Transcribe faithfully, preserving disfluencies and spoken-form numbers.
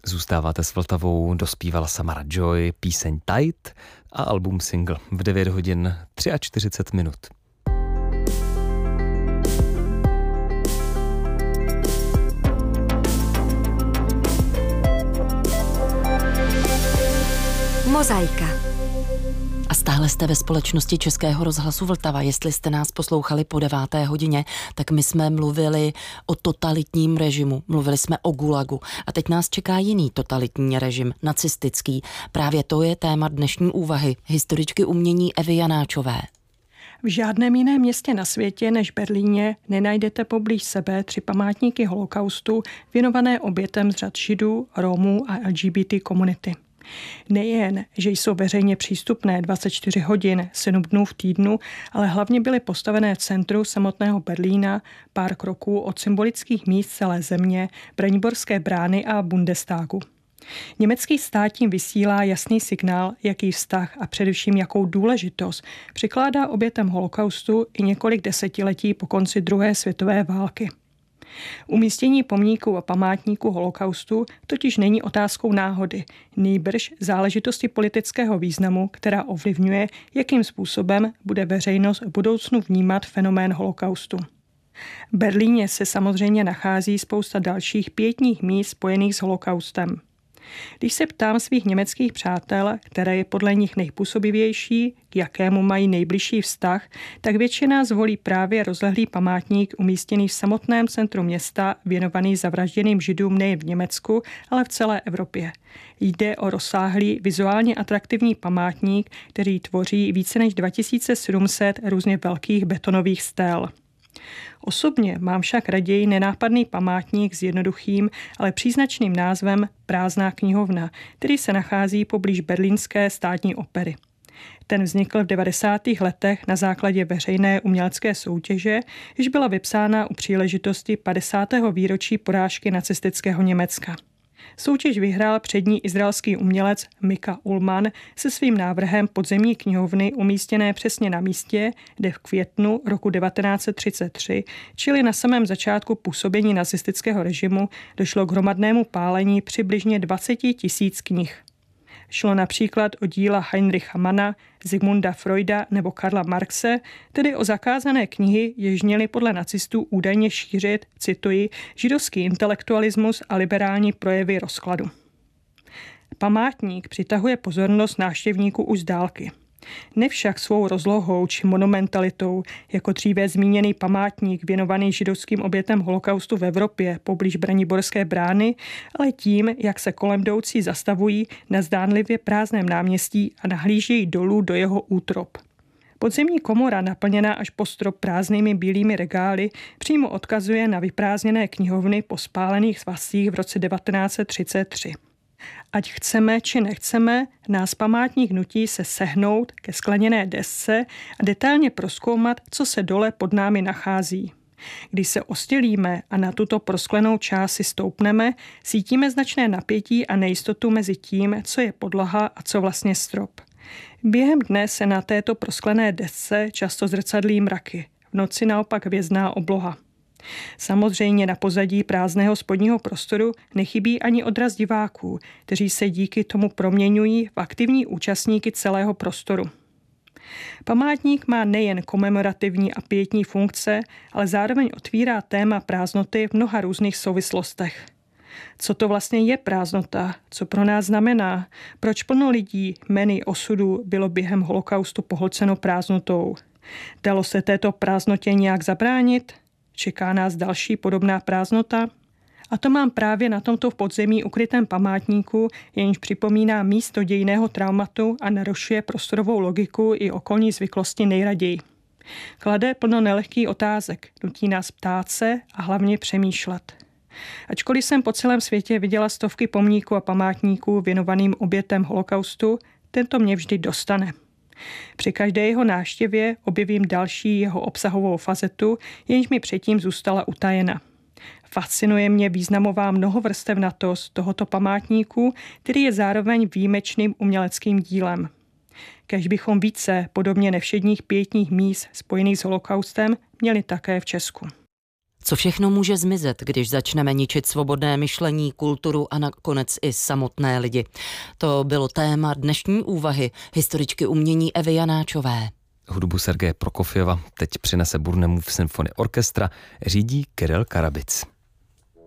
Zůstáváte s Vltavou, dospívala Samara Joy, píseň Tight a album single v devět hodin čtyřicet tři minut. Mozaika. A stále jste ve společnosti Českého rozhlasu Vltava. Jestli jste nás poslouchali po deváté hodině, tak my jsme mluvili o totalitním režimu. Mluvili jsme o gulagu. A teď nás čeká jiný totalitní režim, nacistický. Právě to je téma dnešní úvahy historičky umění Evy Janáčové. V žádném jiném městě na světě než Berlíně nenajdete poblíž sebe tři památníky holokaustu věnované obětem z řad Židů, Romů a L G B T komunity. Nejen, že jsou veřejně přístupné dvacet čtyři hodin, sedm dnů v týdnu, ale hlavně byly postavené v centru samotného Berlína, pár kroků od symbolických míst celé země, Braniborské brány a Bundestagu. Německý stát tím vysílá jasný signál, jaký vztah a především jakou důležitost přikládá obětem holokaustu i několik desetiletí po konci druhé světové války. Umístění pomníků a památníků holokaustu totiž není otázkou náhody, nýbrž záležitosti politického významu, která ovlivňuje, jakým způsobem bude veřejnost v budoucnu vnímat fenomén holokaustu. V Berlíně se samozřejmě nachází spousta dalších pietních míst spojených s holokaustem. Když se ptám svých německých přátel, které je podle nich nejpůsobivější, k jakému mají nejbližší vztah, tak většina zvolí právě rozlehlý památník umístěný v samotném centru města, věnovaný zavražděným Židům nejen v Německu, ale v celé Evropě. Jde o rozsáhlý, vizuálně atraktivní památník, který tvoří více než dva tisíce sedm set různě velkých betonových stel. Osobně mám však raději nenápadný památník s jednoduchým, ale příznačným názvem Prázdná knihovna, který se nachází poblíž berlínské státní opery. Ten vznikl v devadesátých letech na základě veřejné umělecké soutěže, jež byla vypsána u příležitosti padesátého výročí porážky nacistického Německa. Soutěž vyhrál přední izraelský umělec Mika Ullman se svým návrhem podzemní knihovny umístěné přesně na místě, kde v květnu roku devatenáct set třicet tři, čili na samém začátku působení nacistického režimu, došlo k hromadnému pálení přibližně dvacet tisíc knih. Šlo například o díla Heinricha Manna, Sigmunda Freuda nebo Karla Marxe, tedy o zakázané knihy, jež měly podle nacistů údajně šířit, cituji, židovský intelektualismus a liberální projevy rozkladu. Památník přitahuje pozornost návštěvníků už z dálky. Nevšak svou rozlohou či monumentalitou, jako dříve zmíněný památník věnovaný židovským obětem holokaustu v Evropě poblíž Braniborské brány, ale tím, jak se kolem jdoucí zastavují na zdánlivě prázdném náměstí a nahlížejí dolů do jeho útrop. Podzemní komora, naplněná až po strop prázdnými bílými regály, přímo odkazuje na vyprázdněné knihovny po spálených svazcích v roce devatenáct set třicet tři. Ať chceme či nechceme, nás památník nutí se sehnout ke skleněné desce a detailně prozkoumat, co se dole pod námi nachází. Když se ostělíme a na tuto prosklenou část si stoupneme, cítíme značné napětí a nejistotu mezi tím, co je podlaha a co vlastně strop. Během dne se na této prosklené desce často zrcadlí mraky, v noci naopak hvězdná obloha. Samozřejmě na pozadí prázdného spodního prostoru nechybí ani odraz diváků, kteří se díky tomu proměňují v aktivní účastníky celého prostoru. Památník má nejen komemorativní a pietní funkce, ale zároveň otvírá téma prázdnoty v mnoha různých souvislostech. Co to vlastně je prázdnota? Co pro nás znamená? Proč plno lidí, jmeny osudů bylo během holokaustu pohlceno prázdnotou? Dalo se této prázdnotě nějak zabránit? Čeká nás další podobná prázdnota? A to mám právě na tomto v podzemí ukrytém památníku, jenž připomíná místo dějinného traumatu a narušuje prostorovou logiku i okolní zvyklosti nejraději. Klade plno nelehkých otázek, nutí nás ptát se a hlavně přemýšlet. Ačkoliv jsem po celém světě viděla stovky pomníků a památníků věnovaným obětem holokaustu, tento mě vždy dostane. Při každé jeho návštěvě objevím další jeho obsahovou fazetu, jenž mi předtím zůstala utajena. Fascinuje mě významová mnohovrstevnatost tohoto památníku, který je zároveň výjimečným uměleckým dílem. Kéž bychom více podobně nevšedních pietních míst spojených s holokaustem měli také v Česku. Co všechno může zmizet, když začneme ničit svobodné myšlení, kulturu a nakonec i samotné lidi? To bylo téma dnešní úvahy historičky umění Evy Janáčové. Hudbu Sergeje Prokofjeva teď přinese Burnemův symfony orchestra, řídí Kirill Karabic.